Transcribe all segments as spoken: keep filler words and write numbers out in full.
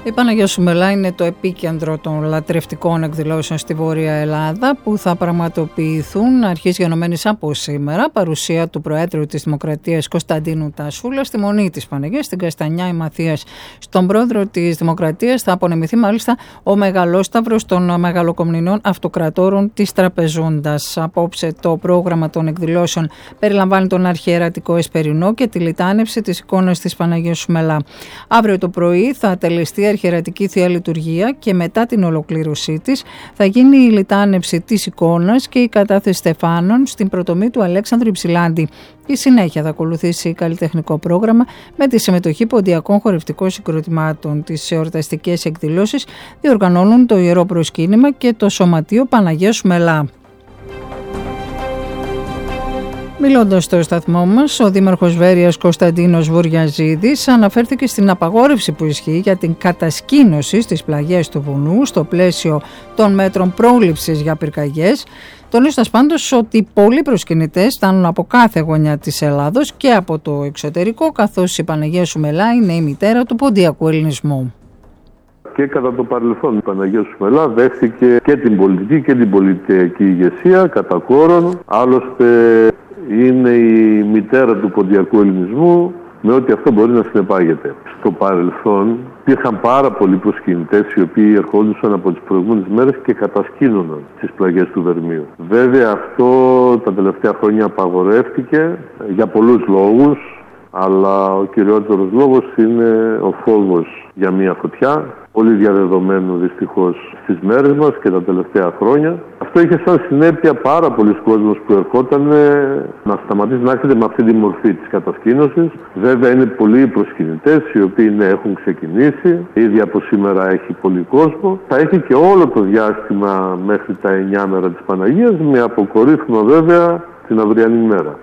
Η Παναγία Σουμελά είναι το επίκεντρο των λατρευτικών εκδηλώσεων στη Βόρεια Ελλάδα που θα πραγματοποιηθούν αρχής γενομένης από σήμερα. Παρουσία του Προέδρου της Δημοκρατίας Κωνσταντίνου Τασούλα στη Μονή της Παναγίας, στην Καστανιά Ημαθίας. Στον Πρόεδρο της Δημοκρατίας θα απονεμηθεί μάλιστα ο Μεγαλόσταυρος των Μεγαλοκομνηνών Αυτοκρατόρων της Τραπεζούντας. Απόψε το πρόγραμμα των εκδηλώσεων περιλαμβάνει τον Αρχιερατικό Εσπερινό και τη λιτάνευση της εικόνας της Παναγίας Σουμελά. Αύριο το πρωί θα τελεστεί Αρχιερατική Θεία Λειτουργία και μετά την ολοκλήρωσή της θα γίνει η λιτάνευση της εικόνας και η κατάθεση στεφάνων στην πρωτομή του Αλέξανδρου Υψηλάντη. Η συνέχεια θα ακολουθήσει καλλιτεχνικό πρόγραμμα με τη συμμετοχή ποντιακών χορευτικών συγκροτημάτων. Τις εορταστικές εκδηλώσεις διοργανώνουν το Ιερό Προσκύνημα και το Σωματείο Παναγία Σουμελά. Μιλώντας στο σταθμό μας, ο Δήμαρχος Βέρειας Κωνσταντίνος Βουριαζίδης αναφέρθηκε στην απαγόρευση που ισχύει για την κατασκήνωση στις πλαγιές του βουνού στο πλαίσιο των μέτρων πρόληψης για πυρκαγιές, τονίζοντας πάντως ότι πολλοί προσκυνητές φτάνουν από κάθε γωνιά της Ελλάδος και από το εξωτερικό, καθώς η Παναγία Σουμελά είναι η μητέρα του ποντιακού ελληνισμού. Και κατά το παρελθόν η Παναγία Σουμελά δέχθηκε και την πολιτική και την πολιτική ηγεσία κατά κόρον. Άλλωστε είναι η μητέρα του ποντιακού ελληνισμού με ό,τι αυτό μπορεί να συνεπάγεται. Στο παρελθόν υπήρχαν πάρα πολλοί προσκυνητές οι οποίοι ερχόντουσαν από τις προηγούμενες μέρες και κατασκήνωναν τις πλαγιές του Βερμείου. Βέβαια αυτό τα τελευταία χρόνια απαγορεύτηκε για πολλούς λόγους, αλλά ο κυριότερος λόγος είναι ο φόβος για μια φωτιά, πολύ διαδεδομένο δυστυχώς στις μέρες μας και τα τελευταία χρόνια. Αυτό είχε σαν συνέπεια πάρα πολλοί κόσμος που ερχόταν να σταματήσει να έρχεται με αυτή τη μορφή της κατασκήνωσης. Βέβαια είναι πολλοί προσκυνητές οι οποίοι ναι, έχουν ξεκινήσει, ήδη από σήμερα έχει πολύ κόσμο. Θα έχει και όλο το διάστημα μέχρι τα εννιά μέρα της Παναγίας, με αποκορύφωμα βέβαια την αυριανή μέρα.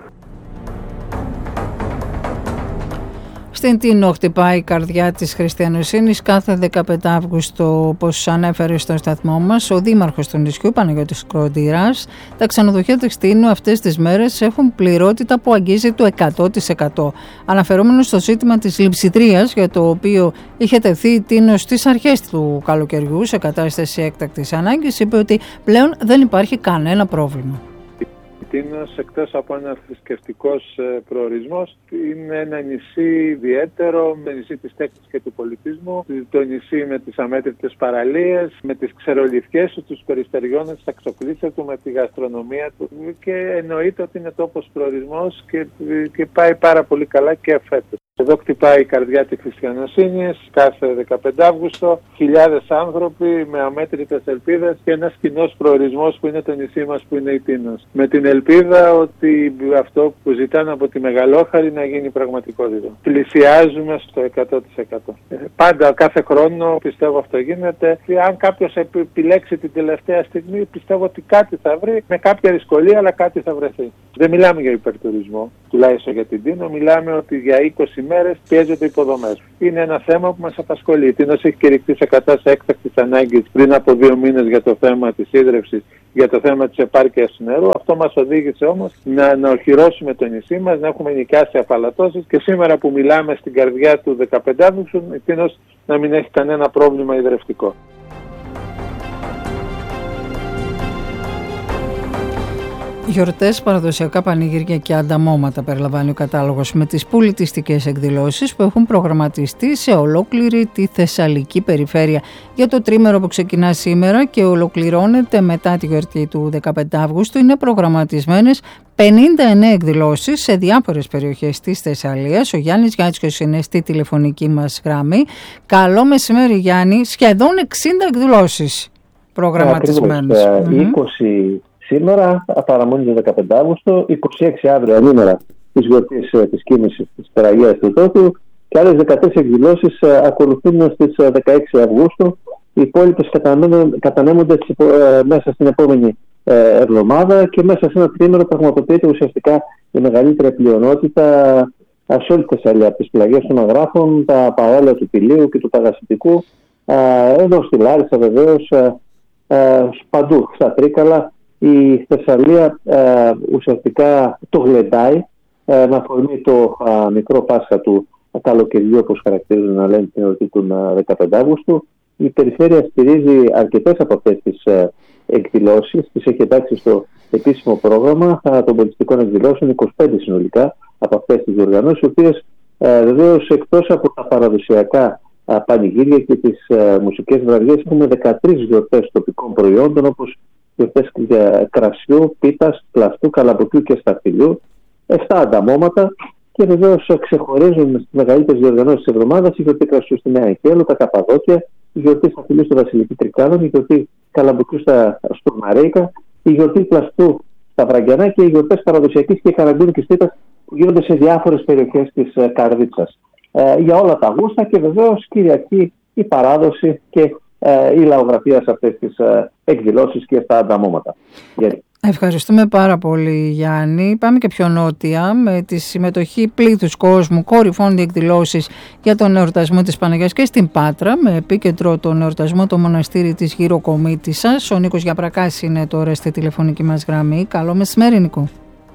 Στην Τίνο χτυπάει η καρδιά της χριστιανοσύνης κάθε δεκαπέντε Αυγούστου, όπως ανέφερε στο σταθμό μας ο δήμαρχος του νησιού Παναγιώτης Κροντήρας. Τα ξενοδοχεία της Τίνου αυτές τις μέρες έχουν πληρότητα που αγγίζει το εκατό τοις εκατό. Αναφερόμενος στο ζήτημα της λειψιδρίας, για το οποίο είχε τεθεί η Τίνο στις αρχές του καλοκαιριού σε κατάσταση έκτακτης ανάγκης, είπε ότι πλέον δεν υπάρχει κανένα πρόβλημα. Τίνος, εκτός από ένα θρησκευτικός προορισμός, είναι ένα νησί ιδιαίτερο, με νησί της τέχνης και του πολιτισμού, το νησί με τις αμέτρητες παραλίες, με τις ξερολιθιές του, τους περιστεριώνες, τα ξοκλήσια του, με τη γαστρονομία του, και εννοείται ότι είναι τόπος προορισμός και, και πάει πάρα πολύ καλά και φέτος. Εδώ χτυπάει η καρδιά της χριστιανοσύνης κάθε δεκαπέντε Αυγούστου, χιλιάδες άνθρωποι με αμέτρητες ελπίδες και ένας κοινός προορισμός που είναι το νησί μας που είναι η Τίνος. Με την ελπίδα ότι αυτό που ζητάνε από τη Μεγαλόχαρη να γίνει πραγματικότητα. Πλησιάζουμε στο εκατό τοις εκατό. Πάντα κάθε χρόνο πιστεύω αυτό γίνεται. Αν κάποιος επιλέξει την τελευταία στιγμή, πιστεύω ότι κάτι θα βρει, με κάποια δυσκολία, αλλά κάτι θα βρεθεί. Δεν μιλάμε για υπερτουρισμό, τουλάχιστον για την Τίνο, μιλάμε ότι για είκοσι μέρες πιέζονται υποδομές. Είναι ένα θέμα που μας απασχολεί. Η Τίνος έχει κηρυχθεί σε κατάσταση έκτακτης ανάγκης πριν από δύο μήνες για το θέμα της ίδρυυσης, για το θέμα της επάρκειας του νερού. Αυτό μας οδήγησε όμως να, να οχυρώσουμε το νησί μας, να έχουμε νοικιάσει αφαλατώσεις και σήμερα που μιλάμε στην καρδιά του δεκαπέντε Αυγούστου, η Τίνος να μην έχει κανένα πρόβλημα υδρευτικό. Γιορτές, παραδοσιακά πανηγύρια και ανταμώματα περιλαμβάνει ο κατάλογος με τις πολιτιστικές εκδηλώσεις που έχουν προγραμματιστεί σε ολόκληρη τη Θεσσαλική περιφέρεια. Για το τρίμερο που ξεκινά σήμερα και ολοκληρώνεται μετά τη γιορτή του δεκαπέντε Αυγούστου είναι προγραμματισμένες πενήντα εννέα εκδηλώσεις σε διάφορες περιοχές της Θεσσαλίας. Ο Γιάννης Γιάτσιος είναι στη τηλεφωνική μας γραμμή. Καλό μεσημέρι Γιάννη, σχεδόν εξήντα εκδηλώσεις προγραμματισμένες. Mm-hmm. είκοσι σήμερα, παραμονή το δεκαπέντε Αυγούστου, είκοσι έξι αύριο ανήμερα της γιορτής της κίνησης της Περαγίας του Τόπου και άλλες δεκατέσσερις εκδηλώσεις ακολουθούν στις δεκαέξι Αυγούστου. Οι υπόλοιπες κατανέμονται μέσα στην επόμενη εβδομάδα και μέσα σε ένα τρίμηνο πραγματοποιείται ουσιαστικά η μεγαλύτερη πλειονότητα σε όλη τη Θεσσαλία, από τις πλαγιές των Αγράφων, τα παόλια του Πηλίου και του Παγασιτικού, εδώ στη Λάρισα βεβαίως, παντού στα Τρίκαλα. Η Θεσσαλία ουσιαστικά το γλεντάει με αφορμή το μικρό Πάσχα του καλοκαιριού, όπως χαρακτηρίζουν να λένε την εορτή του δεκαπέντε Αυγούστου. Η περιφέρεια στηρίζει αρκετές από αυτές τις εκδηλώσεις, τις έχει εντάξει στο επίσημο πρόγραμμα των πολιτιστικών εκδηλώσεων, είκοσι πέντε συνολικά από αυτές τις διοργανώσεις, οι οποίες βεβαίως εκτός από τα παραδοσιακά πανηγύρια και τις μουσικές βραδιές έχουμε δεκατρείς γιορτές τοπικών προϊόντων, όπως γιορτές κρασιού, πίτας, πλαστού, καλαμποκιού και σταφυλιού, επτά ανταμώματα και βεβαίως ξεχωρίζουν στις μεγαλύτερες διοργανώσεις της εβδομάδας η γιορτή κρασιού στη Νέα Αγγέλο, τα Καπαδόκια, η γιορτή σταφυλιού στη Βασιλική Τρικάλων, η γιορτή καλαμποκιού στα Στουρμαρέικα, η γιορτή πλαστού στα Βραγκιανά και οι γιορτές παραδοσιακής και καραγκούνικης πίτας που γίνονται σε διάφορες περιοχές της Καρδίτσας. Ε, για όλα τα γούστα και βεβαίως Κυριακή η παράδοση και ε, η λαογραφία σε αυτές τις ε, εκδηλώσεις και στα ανταμώματα. Ευχαριστούμε πάρα πολύ, Γιάννη. Πάμε και πιο νότια με τη συμμετοχή πλήθους κόσμου, κορυφών εκδηλώσεις για τον εορτασμό της Παναγιάς και στην Πάτρα, με επίκεντρο τον εορτασμό το μοναστήρι της Γυροκομήτισσας. Ο Νίκος Γιαπρακάς είναι τώρα στη τηλεφωνική μας γραμμή. Καλό μεσημέρι, Νίκο.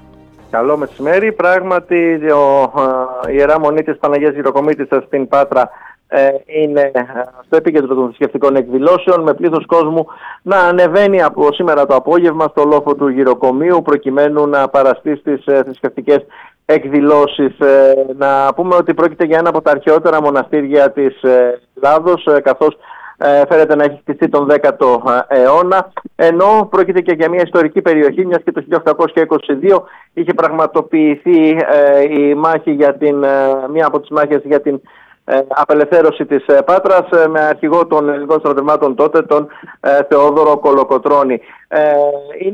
Καλό μεσημέρι. Πράγματι, ο, η Ιερά Μονή της Παναγίας Γυροκομήτισσας στην Πάτρα ε, είναι στο επίκεντρο των θρησκευτικών εκδηλώσεων, με πλήθος κόσμου να ανεβαίνει από σήμερα το απόγευμα στο λόφο του Γυροκομείου προκειμένου να παραστεί στις ε, θρησκευτικές εκδηλώσεις. Ε, να πούμε ότι πρόκειται για ένα από τα αρχαιότερα μοναστήρια της ε, Ελλάδος, ε, καθώς Ε, φέρεται να έχει χτιστεί τον δέκατο αιώνα, ενώ πρόκειται και για μια ιστορική περιοχή, μιας και το χίλια οκτακόσια είκοσι δύο είχε πραγματοποιηθεί ε, η μάχη για την, ε, μία από τις μάχες για την ε, απελευθέρωση της ε, Πάτρας, ε, με αρχηγό των ελληνικών στρατευμάτων τότε, τον ε, Θεόδωρο Κολοκοτρώνη. Ε, είναι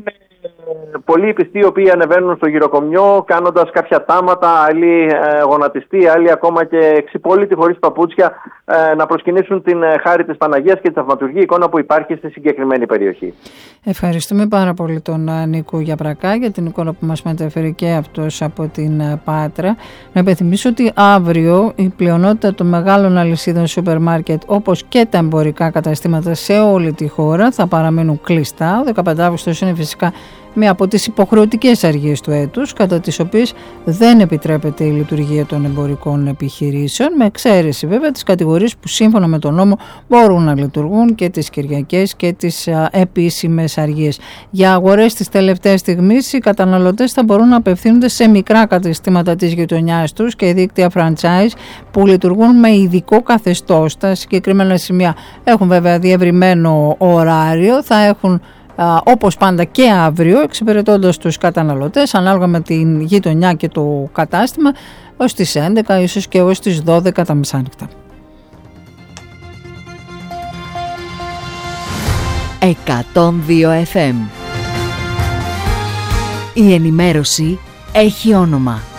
πολλοί πιστοί οι οποίοι ανεβαίνουν στο Γυροκομείο κάνοντας κάποια τάματα, άλλοι ε, γονατιστοί, άλλοι ακόμα και ξυπόλυτοι χωρίς παπούτσια, ε, να προσκυνήσουν την ε, χάρη της Παναγίας και τη θαυματουργή εικόνα που υπάρχει στη συγκεκριμένη περιοχή. Ευχαριστούμε πάρα πολύ τον Νίκο Γιαπρακά για την εικόνα που μας μεταφέρει και αυτός από την Πάτρα. Να υπενθυμίσω ότι αύριο η πλειονότητα των μεγάλων αλυσίδων σούπερ μάρκετ, όπως και τα εμπορικά καταστήματα σε όλη τη χώρα, θα παραμείνουν κλειστά. Ο δεκαπέντε Αυγούστος είναι φυσικά μία από τις υποχρεωτικές αργίες του έτους, κατά τις οποίες δεν επιτρέπεται η λειτουργία των εμπορικών επιχειρήσεων, με εξαίρεση βέβαια τις κατηγορίες που σύμφωνα με τον νόμο μπορούν να λειτουργούν και τις Κυριακές και τις α, επίσημες αργίες. Για αγορές της τελευταίας στιγμής οι καταναλωτές θα μπορούν να απευθύνονται σε μικρά καταστήματα της γειτονιάς τους και δίκτυα franchise που λειτουργούν με ειδικό καθεστώς. Τα συγκεκριμένα σημεία έχουν βέβαια διευρυμένο ωράριο, θα έχουν Uh, όπως πάντα και αύριο, εξυπηρετώντας τους καταναλωτές ανάλογα με την γειτονιά και το κατάστημα, ως τις έντεκα, ίσως και ως τις δώδεκα τα μεσάνυχτα. εκατόν δύο εφ εμ. Η ενημέρωση έχει όνομα.